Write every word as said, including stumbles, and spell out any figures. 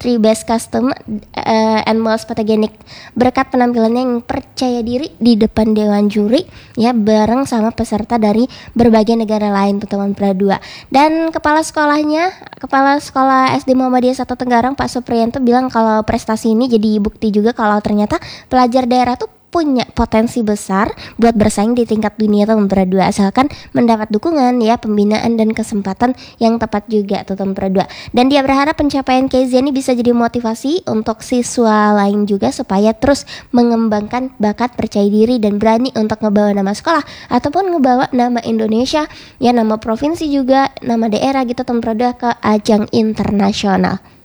country best custom uh, and most photogenic berkat penampilannya yang percaya diri di depan dewan juri ya, bareng sama peserta dari berbagai negara lain tuh teman Pra dua. Dan kepala sekolahnya, kepala sekolah S D Muhammadiyah satu Tenggarang Pak Supriyanto bilang kalau prestasi ini jadi bukti juga kalau ternyata pelajar daerah tuh punya potensi besar buat bersaing di tingkat dunia teman Pra dua, asalkan mendapat dukungan ya, pembinaan dan kesempatan yang tepat juga tuh teman Pra dua. Dan dia berharap pencapaian Kezia ini bisa jadi motivasi untuk siswa lain juga supaya terus mengembangkan bakat, percaya diri dan berani untuk ngebawa nama sekolah ataupun ngebawa nama Indonesia ya, nama provinsi juga, nama daerah gitu teman Pra dua ke ajang internasional.